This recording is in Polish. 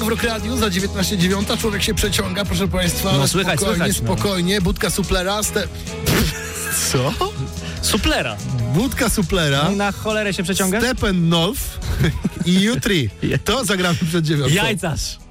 w Rock Radio za 19:09. Człowiek się przeciąga, proszę państwa. No, ale słychać, spokojnie. Budka Suplera. Co? Suplera. Budka Suplera. No i na cholerę się przeciąga? Steppenwolf i U3. To zagramy przed 9:00. Jajcarz.